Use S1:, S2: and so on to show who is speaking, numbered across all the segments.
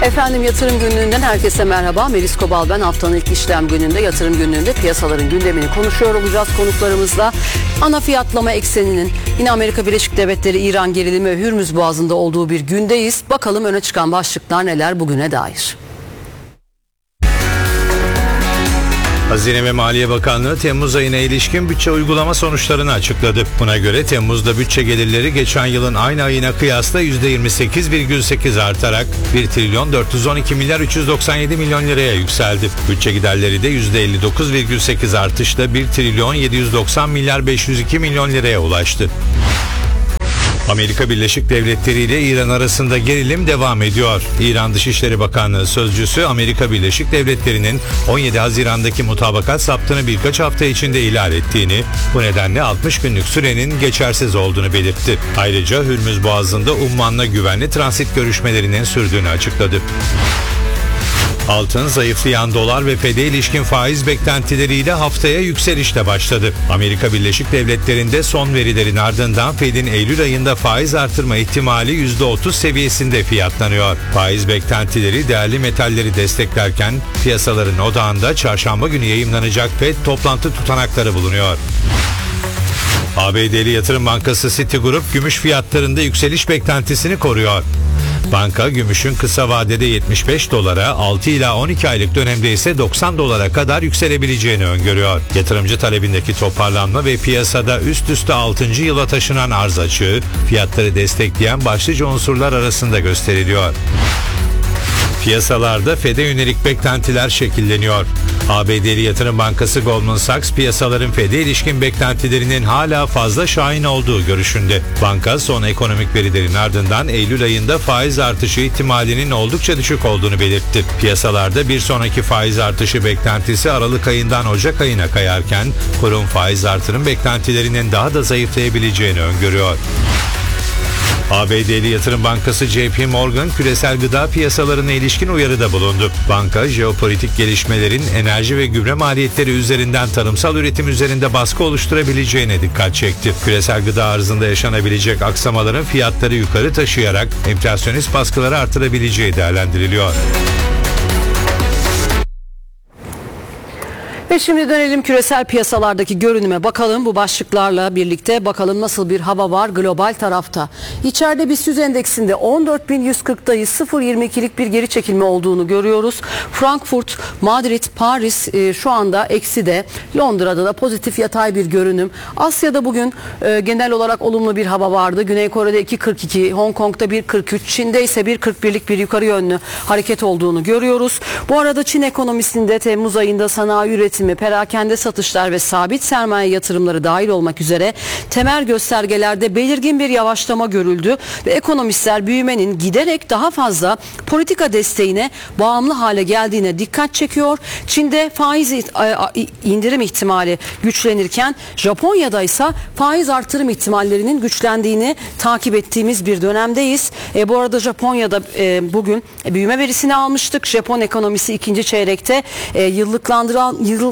S1: Efendim yatırım günlüğünden herkese merhaba. Melis Kobal ben. Haftanın ilk işlem gününde yatırım günlüğünde piyasaların gündemini konuşuyor olacağız konuklarımızla. Ana fiyatlama ekseninin yine Amerika Birleşik Devletleri, İran gerilimi ve Hürmüz Boğazı'nda olduğu bir gündeyiz. Bakalım öne çıkan başlıklar neler bugüne dair.
S2: Hazine ve Maliye Bakanlığı Temmuz ayına ilişkin bütçe uygulama sonuçlarını açıkladı. Buna göre Temmuz'da bütçe gelirleri geçen yılın aynı ayına kıyasla %28,8 artarak 1 trilyon 412 milyar 397 milyon liraya yükseldi. Bütçe giderleri de %59,8 artışla 1 trilyon 790 milyar 502 milyon liraya ulaştı. Amerika Birleşik Devletleri ile İran arasında gerilim devam ediyor. İran Dışişleri Bakanlığı sözcüsü Amerika Birleşik Devletleri'nin 17 Haziran'daki mutabakat saptını birkaç hafta içinde ihlal ettiğini, bu nedenle 60 günlük sürenin geçersiz olduğunu belirtti. Ayrıca Hürmüz Boğazı'nda Umman'la güvenli transit görüşmelerinin sürdüğünü açıkladı. Altın, zayıflayan dolar ve Fed'e ilişkin faiz beklentileriyle haftaya yükselişle başladı. Amerika Birleşik Devletleri'nde son verilerin ardından Fed'in Eylül ayında faiz artırma ihtimali %30 seviyesinde fiyatlanıyor. Faiz beklentileri değerli metalleri desteklerken piyasaların odağında çarşamba günü yayımlanacak Fed toplantı tutanakları bulunuyor. ABD'li yatırım bankası Citigroup gümüş fiyatlarında yükseliş beklentisini koruyor. Banka gümüşün kısa vadede 75 dolara, 6 ila 12 aylık dönemde ise 90 dolara kadar yükselebileceğini öngörüyor. Yatırımcı talebindeki toparlanma ve piyasada üst üste 6. yıla taşınan arz açığı fiyatları destekleyen başlıca unsurlar arasında gösteriliyor. Piyasalarda Fed'e yönelik beklentiler şekilleniyor. ABD'li yatırım bankası Goldman Sachs piyasaların Fed'e ilişkin beklentilerinin hala fazla şahin olduğu görüşünde. Banka son ekonomik verilerin ardından Eylül ayında faiz artışı ihtimalinin oldukça düşük olduğunu belirtti. Piyasalarda bir sonraki faiz artışı beklentisi Aralık ayından Ocak ayına kayarken kurum faiz artırım beklentilerinin daha da zayıflayabileceğini öngörüyor. ABD'li yatırım bankası JP Morgan küresel gıda piyasalarına ilişkin uyarıda bulundu. Banka, jeopolitik gelişmelerin enerji ve gübre maliyetleri üzerinden tarımsal üretim üzerinde baskı oluşturabileceğine dikkat çekti. Küresel gıda arzında yaşanabilecek aksamaların fiyatları yukarı taşıyarak enflasyonist baskıları artırabileceği değerlendiriliyor.
S1: Ve şimdi dönelim küresel piyasalardaki görünüme bakalım. Bu başlıklarla birlikte bakalım nasıl bir hava var global tarafta. İçeride BIST 100 endeksinde 14.140'dayız. 0.22'lik bir geri çekilme olduğunu görüyoruz. Frankfurt, Madrid, Paris şu anda ekside. Londra'da da pozitif yatay bir görünüm. Asya'da bugün genel olarak olumlu bir hava vardı. Güney Kore'de 2.42, Hong Kong'da 1.43, Çin'de ise 1.41'lik bir yukarı yönlü hareket olduğunu görüyoruz. Bu arada Çin ekonomisinde Temmuz ayında sanayi üretimi, perakende satışlar ve sabit sermaye yatırımları dahil olmak üzere temel göstergelerde belirgin bir yavaşlama görüldü ve ekonomistler büyümenin giderek daha fazla politika desteğine bağımlı hale geldiğine dikkat çekiyor. Çin'de faiz indirim ihtimali güçlenirken Japonya'da ise faiz artırım ihtimallerinin güçlendiğini takip ettiğimiz bir dönemdeyiz. Bu arada Japonya'da bugün büyüme verisini almıştık. Japon ekonomisi ikinci çeyrekte yıllıklandırılmış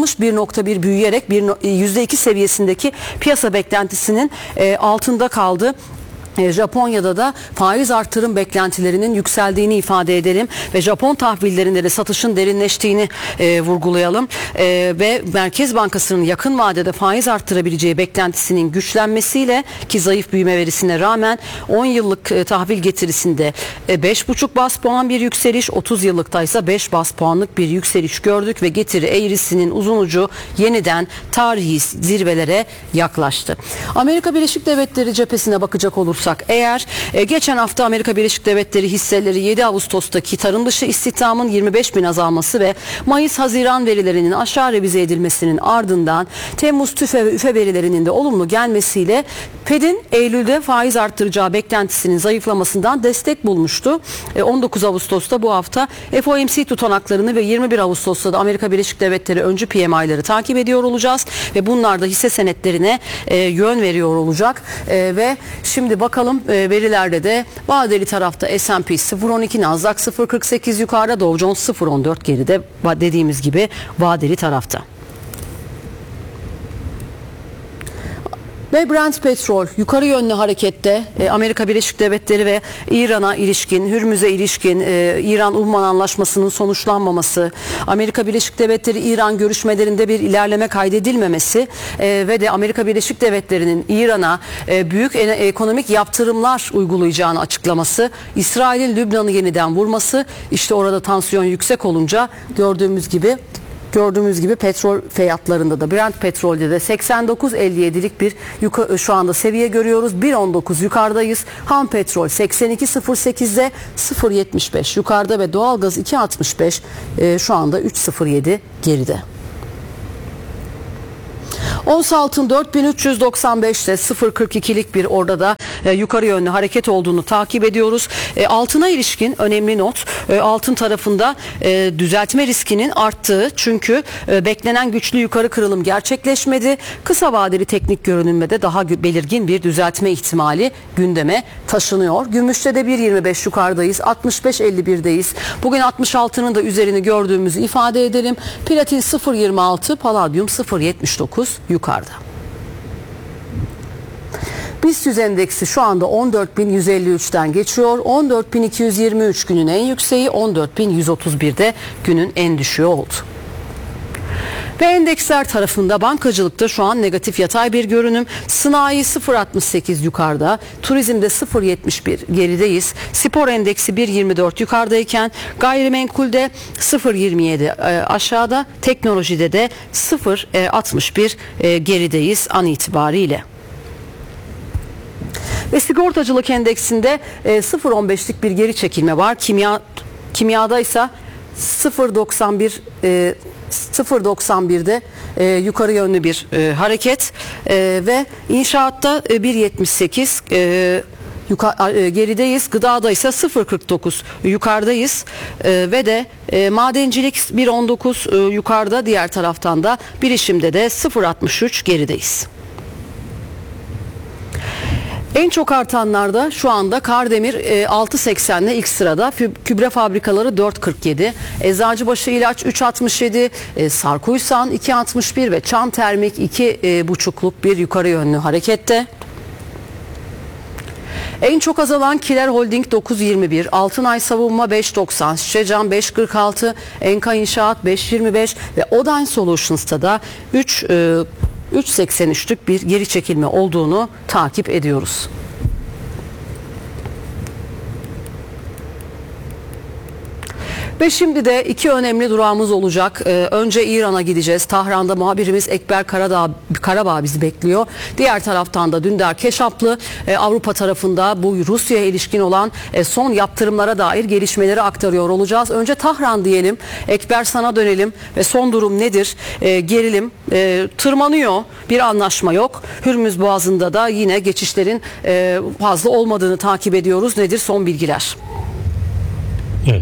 S1: 1.1 büyüyerek %2 seviyesindeki piyasa beklentisinin altında kaldı. Japonya'da da faiz artırım beklentilerinin yükseldiğini ifade edelim ve Japon tahvillerinde de satışın derinleştiğini vurgulayalım ve Merkez Bankası'nın yakın vadede faiz artırabileceği beklentisinin güçlenmesiyle ki zayıf büyüme verisine rağmen 10 yıllık tahvil getirisinde 5,5 bas puan bir yükseliş, 30 yıllıkta ise 5 bas puanlık bir yükseliş gördük ve getiri eğrisinin uzun ucu yeniden tarihi zirvelere yaklaştı. Amerika Birleşik Devletleri cephesine bakacak olursak eğer geçen hafta Amerika Birleşik Devletleri hisseleri 7 Ağustos'taki tarım dışı istihdamın 25 bin azalması ve Mayıs-Haziran verilerinin aşağı revize edilmesinin ardından Temmuz tüfe ve üfe verilerinin de olumlu gelmesiyle Fed'in Eylül'de faiz arttıracağı beklentisinin zayıflamasından destek bulmuştu. 19 Ağustos'ta bu hafta FOMC tutanaklarını ve 21 Ağustos'ta da Amerika Birleşik Devletleri öncü PMI'ları takip ediyor olacağız ve bunlar da hisse senetlerine yön veriyor olacak ve şimdi bakalım verilerde de vadeli tarafta S&P 0.12, Nasdaq 0.48 yukarıda, Dow Jones 0.14 geride dediğimiz gibi vadeli tarafta. Ve Brent petrol yukarı yönlü harekette. Amerika Birleşik Devletleri ve İran'a ilişkin, Hürmüz'e ilişkin İran-Umman anlaşmasının sonuçlanmaması, Amerika Birleşik Devletleri İran görüşmelerinde bir ilerleme kaydedilmemesi ve de Amerika Birleşik Devletleri'nin İran'a büyük ekonomik yaptırımlar uygulayacağını açıklaması, İsrail'in Lübnan'ı yeniden vurması, işte orada tansiyon yüksek olunca gördüğümüz gibi petrol fiyatlarında da Brent petrolde de 89.57'lik bir şu anda seviye görüyoruz. 1.19 yukarıdayız. Ham petrol 82.08'de 0.75 yukarıda ve doğalgaz 2.65 şu anda 3.07 geride. Ons altın 4395'te 0.42'lik bir orada da yukarı yönlü hareket olduğunu takip ediyoruz. Altına ilişkin önemli not, altın tarafında düzeltme riskinin arttığı, çünkü beklenen güçlü yukarı kırılım gerçekleşmedi. Kısa vadeli teknik görünümde daha belirgin bir düzeltme ihtimali gündeme taşınıyor. Gümüşte de 1.25 yukarıdayız, 65.51'deyiz. Bugün 66'nın da üzerini gördüğümüzü ifade edelim. Platin 0.26, paladyum 0.79 yukarıda. BIST endeksi şu anda 14.153'ten geçiyor. 14.223 günün en yükseği, 14.131'de günün en düşüğü oldu. Ve endeksler tarafında bankacılıkta şu an negatif yatay bir görünüm. Sanayi 0.68 yukarıda, turizmde 0.71 gerideyiz. Spor endeksi 1.24 yukarıdayken gayrimenkulde 0.27 aşağıda, teknolojide de 0.61 gerideyiz an itibariyle. Ve sigortacılık endeksinde 0.15'lik bir geri çekilme var. Kimyada ise 0.91'de yukarı yönlü bir hareket ve inşaatta 1.78 gerideyiz. Gıdada ise 0.49 yukarıdayız ve de madencilik 1.19 yukarıda, diğer taraftan da bilişimde de 0.63 gerideyiz. En çok artanlarda şu anda Kardemir 6.80'le ilk sırada, Kübre Fabrikaları 4.47, Eczacıbaşı İlaç 3.67, Sarkuysan 2.61 ve Çam Termik 2.5'luk bir yukarı yönlü harekette. En çok azalan Kiler Holding 9.21, Altınay Savunma 5.90, Şişecam 5.46, Enka İnşaat 5.25 ve Odan Solutions'ta da 3.83'lük bir geri çekilme olduğunu takip ediyoruz. Ve şimdi de iki önemli durağımız olacak. Önce İran'a gideceğiz. Tahran'da muhabirimiz Ekber Karabağ bizi bekliyor. Diğer taraftan da Dündar Keşaplı Avrupa tarafında bu Rusya'ya ilişkin olan son yaptırımlara dair gelişmeleri aktarıyor olacağız. Önce Tahran diyelim. Ekber, sana dönelim ve son durum nedir? Gerilim tırmanıyor. Bir anlaşma yok. Hürmüz Boğazı'nda da yine geçişlerin fazla olmadığını takip ediyoruz. Nedir son bilgiler?
S3: Evet.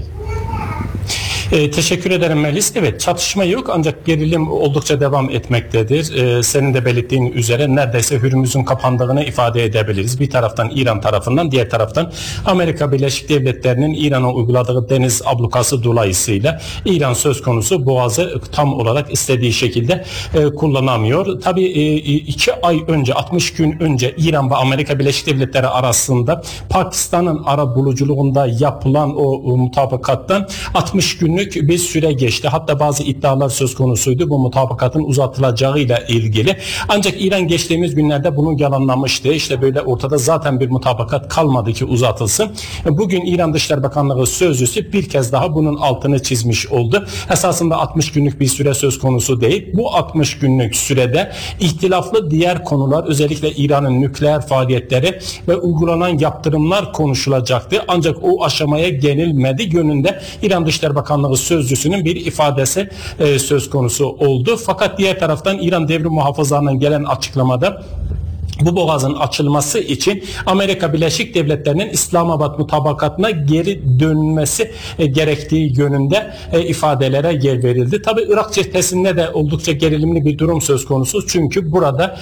S3: Teşekkür ederim Melis. Evet, çatışma yok ancak gerilim oldukça devam etmektedir. Senin de belirttiğin üzere neredeyse Hürmüz'ün kapandığını ifade edebiliriz. Bir taraftan İran tarafından, diğer taraftan Amerika Birleşik Devletleri'nin İran'a uyguladığı deniz ablukası dolayısıyla İran söz konusu boğazı tam olarak istediği şekilde kullanamıyor. Tabii 2 ay önce, 60 gün önce İran ve Amerika Birleşik Devletleri arasında Pakistan'ın arabuluculuğunda yapılan o mutabakattan 60 günlük bir süre geçti. Hatta bazı iddialar söz konusuydu bu mutabakatın uzatılacağıyla ilgili. Ancak İran geçtiğimiz günlerde bunu yalanlamıştı. İşte böyle ortada zaten bir mutabakat kalmadı ki uzatılsın. Bugün İran Dışişleri Bakanlığı sözcüsü bir kez daha bunun altını çizmiş oldu. Esasında 60 günlük bir süre söz konusu değil. Bu 60 günlük sürede ihtilaflı diğer konular, özellikle İran'ın nükleer faaliyetleri ve uygulanan yaptırımlar konuşulacaktı. Ancak o aşamaya gelinmedi yönünde İran Dışişleri Bakanlığı sözcüsünün bir ifadesi söz konusu oldu. Fakat diğer taraftan İran Devrim Muhafızları'ndan gelen açıklamada bu boğazın açılması için Amerika Birleşik Devletleri'nin İslamabad mutabakatına geri dönmesi gerektiği yönünde ifadelere yer verildi. Tabii Irak cephesinde de oldukça gerilimli bir durum söz konusu. Çünkü burada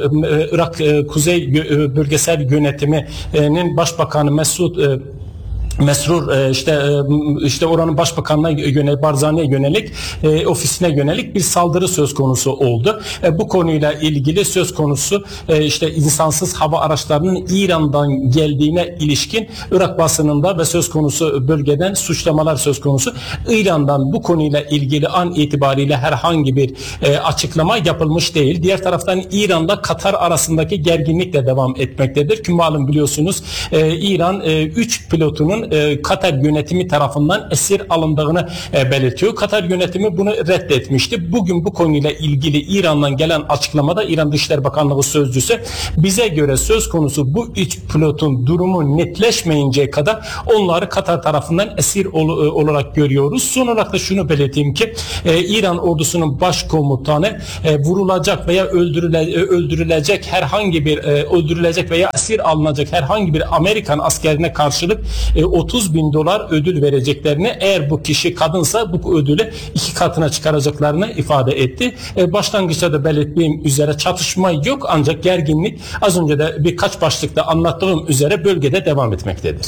S3: Irak Kuzey Bölgesel Yönetimi'nin Başbakanı Mesud Mesrur işte oranın başbakanına yönelik, Barzani'ye yönelik, ofisine yönelik bir saldırı söz konusu oldu. Bu konuyla ilgili söz konusu işte insansız hava araçlarının İran'dan geldiğine ilişkin Irak basınında ve söz konusu bölgeden suçlamalar söz konusu. İran'dan bu konuyla ilgili an itibariyle herhangi bir açıklama yapılmış değil. Diğer taraftan İran'da Katar arasındaki gerginlik de devam etmektedir. Ki malum biliyorsunuz İran 3 pilotunun Katar yönetimi tarafından esir alındığını belirtiyor. Katar yönetimi bunu reddetmişti. Bugün bu konuyla ilgili İran'dan gelen açıklamada İran Dışişleri Bakanlığı sözcüsü bize göre söz konusu bu 3 pilotun durumu netleşmeyinceye kadar onları Katar tarafından esir olarak görüyoruz. Son olarak da şunu belirteyim ki İran ordusunun başkomutanı vurulacak veya öldürülecek veya esir alınacak herhangi bir Amerikan askerine karşılık $30.000 ödül vereceklerini, eğer bu kişi kadınsa bu ödülü 2 katına çıkaracaklarını ifade etti. Başlangıçta da belirttiğim üzere çatışma yok, ancak gerginlik az önce de birkaç başlıkta anlattığım üzere bölgede devam etmektedir.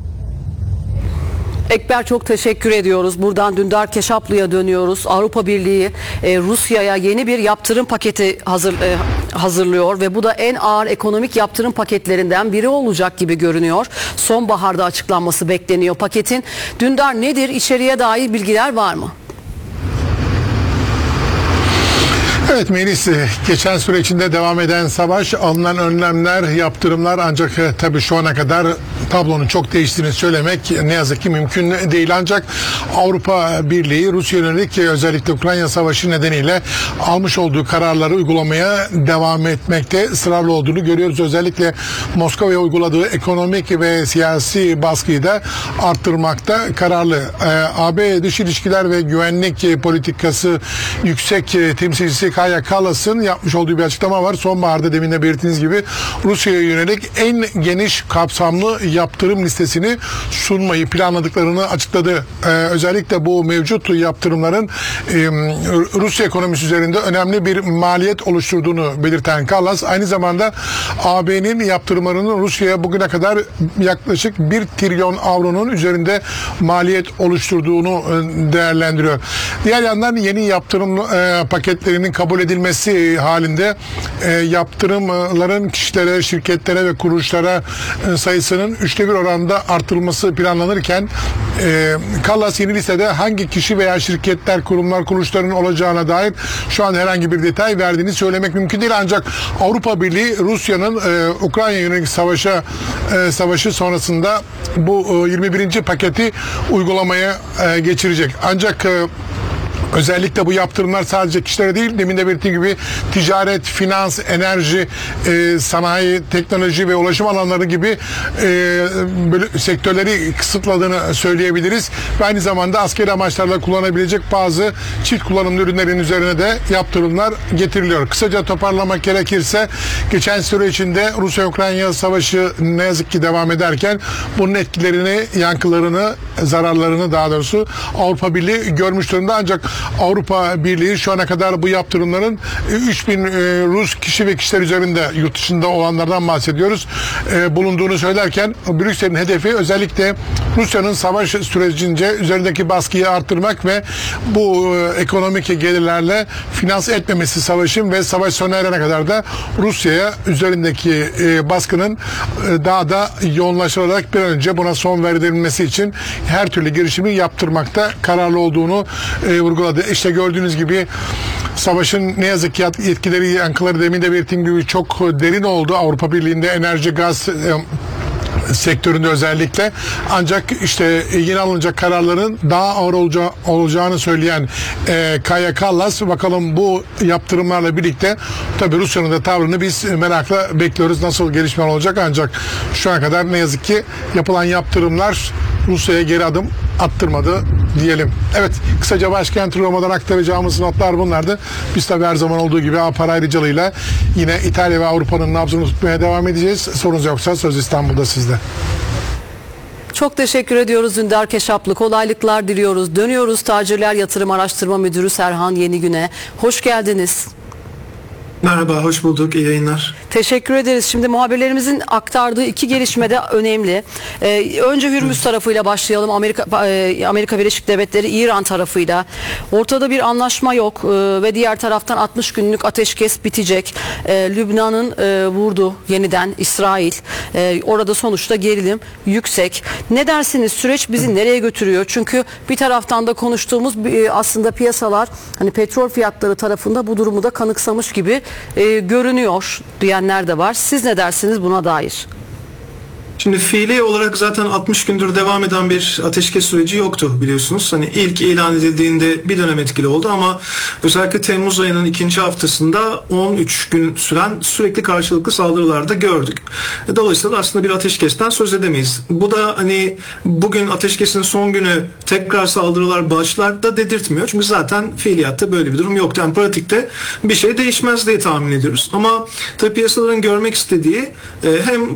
S1: Ekber, çok teşekkür ediyoruz. Buradan Dündar Keşaplı'ya dönüyoruz. Avrupa Birliği Rusya'ya yeni bir yaptırım paketi hazırlıyor ve bu da en ağır ekonomik yaptırım paketlerinden biri olacak gibi görünüyor. Sonbaharda açıklanması bekleniyor paketin. Dündar, nedir? İçeriye dair bilgiler var mı?
S4: Evet Melis, geçen süre içinde devam eden savaş, alınan önlemler, yaptırımlar, ancak tabii şu ana kadar tablonun çok değiştiğini söylemek ne yazık ki mümkün değil. Ancak Avrupa Birliği Rusya yönelik özellikle Ukrayna Savaşı nedeniyle almış olduğu kararları uygulamaya devam etmekte, ısrarlı olduğunu görüyoruz. Özellikle Moskova'ya uyguladığı ekonomik ve siyasi baskıyı da arttırmakta kararlı. AB Dış İlişkiler ve Güvenlik Politikası Yüksek Temsilcisi Kaja Kallas'ın yapmış olduğu bir açıklama var. Sonbaharda demin de belirttiğiniz gibi Rusya'ya yönelik en geniş kapsamlı yaptırım listesini sunmayı planladıklarını açıkladı. Özellikle bu mevcut yaptırımların Rusya ekonomisi üzerinde önemli bir maliyet oluşturduğunu belirten Kallas, aynı zamanda AB'nin yaptırımlarının Rusya'ya bugüne kadar yaklaşık 1 trilyon avronun üzerinde maliyet oluşturduğunu değerlendiriyor. Diğer yandan yeni yaptırım paketlerinin kabul edilmesi halinde yaptırımların kişilere, şirketlere ve kuruluşlara sayısının 3'te 1 oranda artırılması planlanırken Kallas yeni listede hangi kişi veya şirketler, kurumlar, kuruluşların olacağına dair şu an herhangi bir detay verdiğini söylemek mümkün değil. Ancak Avrupa Birliği Rusya'nın Ukrayna yönelik savaşı sonrasında bu 21. paketi uygulamaya geçirecek. Ancak özellikle bu yaptırımlar sadece kişilere değil, demin de belirttiğim gibi ticaret, finans, enerji, sanayi, teknoloji ve ulaşım alanları gibi sektörleri kısıtladığını söyleyebiliriz. Ve aynı zamanda askeri amaçlarla kullanabilecek bazı çift kullanımlı ürünlerin üzerine de yaptırımlar getiriliyor. Kısaca toparlamak gerekirse geçen süre içinde Rusya-Ukrayna savaşı ne yazık ki devam ederken bunun etkilerini, yankılarını, zararlarını daha doğrusu Avrupa Birliği görmüş durumda. Ancak Avrupa Birliği şu ana kadar bu yaptırımların 3000 Rus kişi ve kişiler üzerinde, yurt dışında olanlardan bahsediyoruz, bulunduğunu söylerken Brüksel'in hedefi özellikle Rusya'nın savaş sürecince üzerindeki baskıyı arttırmak ve bu ekonomik gelirlerle finanse etmemesi savaşın ve savaş sona erene kadar da Rusya'ya üzerindeki baskının daha da yoğunlaşarak bir an önce buna son verilmesi için her türlü girişimi yaptırmakta kararlı olduğunu vurguladı. İşte gördüğünüz gibi savaşın ne yazık ki etkileri, yankıları demin de belirttiğim gibi çok derin oldu. Avrupa Birliği'nde enerji, gaz sektöründe özellikle. Ancak işte yeni alınacak kararların daha ağır olacağını söyleyen Kaja Kallas, bakalım bu yaptırımlarla birlikte tabii Rusya'nın da tavrını biz merakla bekliyoruz. Nasıl gelişmeler olacak, ancak şu ana kadar ne yazık ki yapılan yaptırımlar Rusya'ya geri adım attırmadı diyelim. Evet, kısaca başkent Roma'dan aktaracağımız notlar bunlardı. Biz tabii her zaman olduğu gibi para ayrıcalığıyla yine İtalya ve Avrupa'nın nabzını tutmaya devam edeceğiz. Sorunuz yoksa söz İstanbul'da sizde.
S1: Çok teşekkür ediyoruz Dündar Keşaplı. Kolaylıklar diliyoruz. Dönüyoruz Tacirler Yatırım Araştırma Müdürü Serhan Yenigün'e. Hoş geldiniz.
S5: Merhaba, hoş bulduk. İyi yayınlar.
S1: Teşekkür ederiz. Şimdi muhabirlerimizin aktardığı iki gelişme de önemli. Önce Hürmüz tarafıyla başlayalım. Amerika Birleşik Devletleri İran tarafıyla. Ortada bir anlaşma yok ve diğer taraftan 60 günlük ateşkes bitecek. Lübnan'ın vurdu yeniden İsrail. Orada sonuçta gerilim yüksek. Ne dersiniz? Süreç bizi nereye götürüyor? Çünkü bir taraftan da konuştuğumuz aslında piyasalar hani petrol fiyatları tarafında bu durumu da kanıksamış gibi görünüyor diyenler de var. Siz ne dersiniz buna dair?
S5: Şimdi fiili olarak zaten 60 gündür devam eden bir ateşkes süreci yoktu biliyorsunuz. Hani ilk ilan edildiğinde bir dönem etkili oldu ama özellikle Temmuz ayının ikinci haftasında 13 gün süren sürekli karşılıklı saldırılarda gördük. Dolayısıyla aslında bir ateşkesten söz edemeyiz. Bu da hani bugün ateşkesin son günü tekrar saldırılar başlar da dedirtmiyor. Çünkü zaten fiiliyatta böyle bir durum yoktu. Yani pratikte bir şey değişmez diye tahmin ediyoruz. Ama tabii piyasaların görmek istediği hem